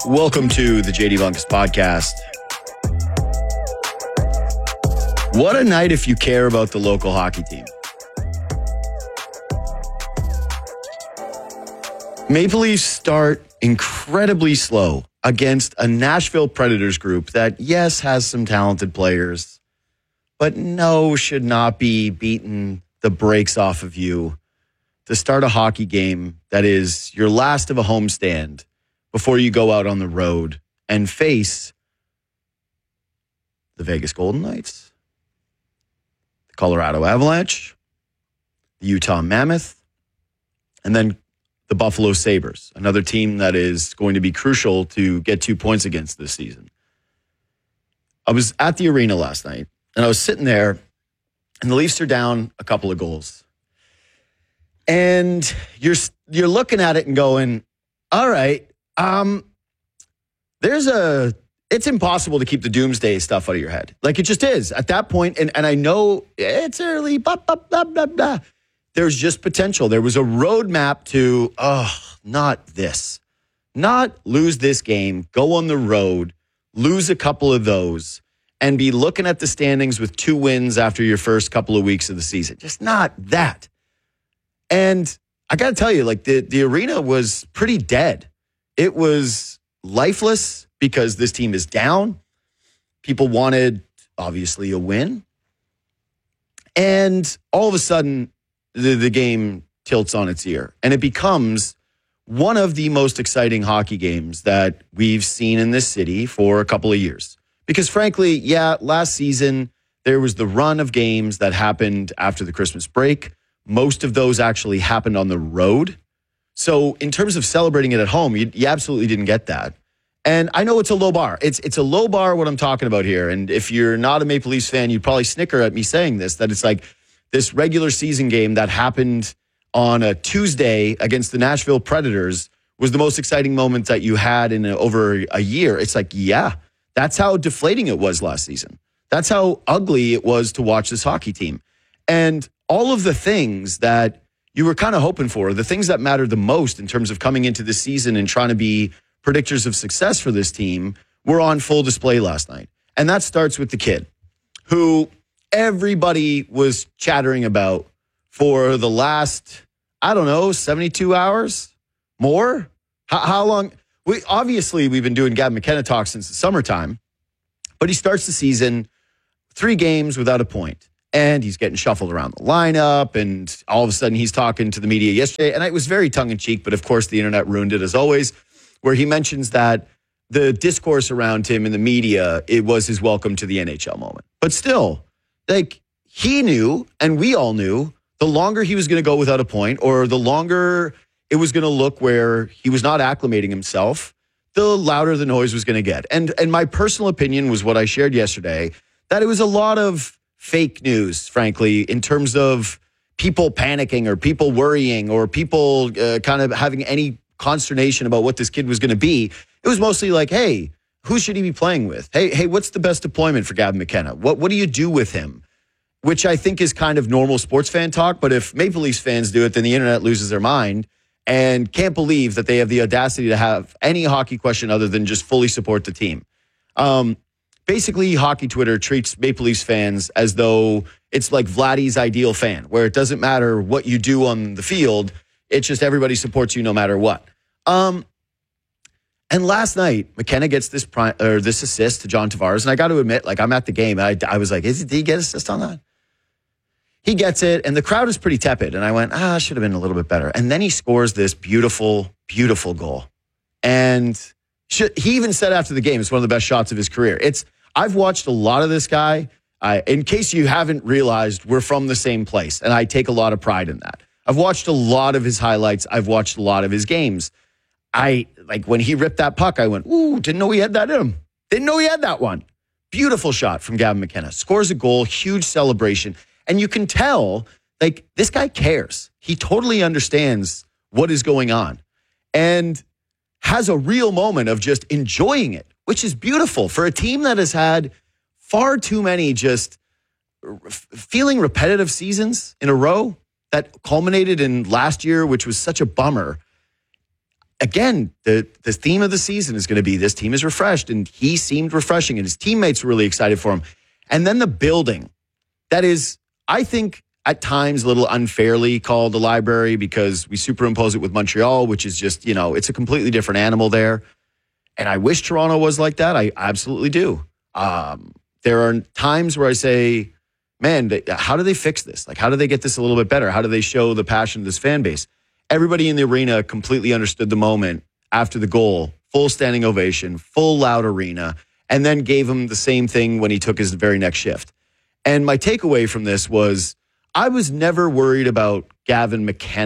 Welcome to the JD Bunkus podcast. What a night if you care about the local hockey team. Maple Leafs start incredibly slow against a Nashville Predators group that, yes, has some talented players, but no, should not be beating the brakes off of you to start a hockey game that is your last of a homestand before you go out on the road and face the Vegas Golden Knights, the Colorado Avalanche, the Utah Mammoth, and then the Buffalo Sabres, another team that is going to be crucial to get 2 points against this season. I was at the arena last night, and I was sitting there, and the Leafs are down a couple of goals. And you're looking at it and going, all right, it's impossible to keep the doomsday stuff out of your head. Like, it just is at that point. And I know it's early, blah, blah, blah, blah, blah. There's just potential. There was a roadmap to, not this. Not lose this game, go on the road, lose a couple of those, and be looking at the standings with 2 wins after your first couple of weeks of the season. Just not that. And I got to tell you, like, the arena was pretty dead. It was lifeless because this team is down. People wanted, obviously, a win. And all of a sudden, the game tilts on its ear. And it becomes one of the most exciting hockey games that we've seen in this city for a couple of years. Because frankly, last season, there was the run of games that happened after the Christmas break. Most of those actually happened on the road. So in terms of celebrating it at home, you absolutely didn't get that. And I know it's a low bar. It's a low bar what I'm talking about here. And if you're not a Maple Leafs fan, you'd probably snicker at me saying this, that it's like this regular season game that happened on a Tuesday against the Nashville Predators was the most exciting moment that you had in over a year. It's like, that's how deflating it was last season. That's how ugly it was to watch this hockey team. And all of the things that you were kind of hoping for, the things that mattered the most in terms of coming into the season and trying to be predictors of success for this team, were on full display last night. And that starts with the kid, who everybody was chattering about for the last, 72 hours? More? How long? We've been doing Gavin McKenna talk since the summertime, but he starts the season 3 games without a point. And he's getting shuffled around the lineup, and all of a sudden he's talking to the media yesterday. And it was very tongue-in-cheek, but of course the internet ruined it as always, where he mentions that the discourse around him in the media, it was his welcome to the NHL moment. But still, like, he knew, and we all knew, the longer he was going to go without a point, or the longer it was going to look where he was not acclimating himself, the louder the noise was going to get. And my personal opinion was what I shared yesterday, that it was a lot of fake news, frankly, in terms of people panicking or people worrying or people kind of having any consternation about what this kid was going to be. It was mostly like, hey, who should he be playing with? Hey, what's the best deployment for Gavin McKenna? What do you do with him? Which I think is kind of normal sports fan talk. But if Maple Leafs fans do it, then the internet loses their mind and can't believe that they have the audacity to have any hockey question other than just fully support the team. Basically, hockey Twitter treats Maple Leafs fans as though it's like Vladdy's ideal fan, where it doesn't matter what you do on the field. It's just everybody supports you no matter what. And last night, McKenna gets this assist to John Tavares. And I got to admit, like, I'm at the game. I was like, did he get assist on that? He gets it, and the crowd is pretty tepid. And I went, should have been a little bit better. And then he scores this beautiful, beautiful goal. And he even said after the game, it's one of the best shots of his career. I've watched a lot of this guy. In case you haven't realized, we're from the same place, and I take a lot of pride in that. I've watched a lot of his highlights. I've watched a lot of his games. When he ripped that puck, I went, ooh, didn't know he had that in him. Didn't know he had that one. Beautiful shot from Gavin McKenna. Scores a goal, huge celebration. And you can tell, like, this guy cares. He totally understands what is going on and has a real moment of just enjoying it, which is beautiful for a team that has had far too many just feeling repetitive seasons in a row that culminated in last year, which was such a bummer. again, the theme of the season is going to be this team is refreshed, and he seemed refreshing, and his teammates were really excited for him. And then the building, that is, I think, at times a little unfairly called the library because we superimpose it with Montreal, which is just, it's a completely different animal there. And I wish Toronto was like that. I absolutely do. There are times where I say, man, how do they fix this? Like, how do they get this a little bit better? How do they show the passion of this fan base? Everybody in the arena completely understood the moment after the goal, full standing ovation, full loud arena, and then gave him the same thing when he took his very next shift. And my takeaway from this was I was never worried about Gavin McKenna